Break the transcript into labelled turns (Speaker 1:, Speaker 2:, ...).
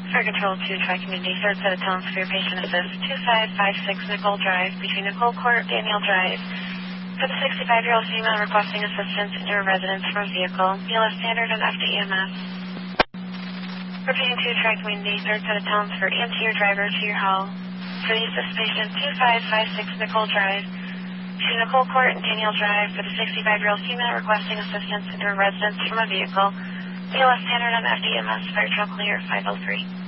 Speaker 1: Fire Control 2, Tri-Community, third set of tones for your patient assist, 2556 Nicole Drive, between Nicole Court, Daniel Drive. For the 65-year-old female requesting assistance in your residence from a vehicle, BLS Standard and FDEMS. Repeating 2, Tri-Community, third set of tones for EMT or driver to your hall. For the assist patient, 2556 Nicole Drive, between Nicole Court and Daniel Drive. For the 65-year-old female requesting assistance in your residence from a vehicle, BLS Standard and FDEMS, fire truck clear 503.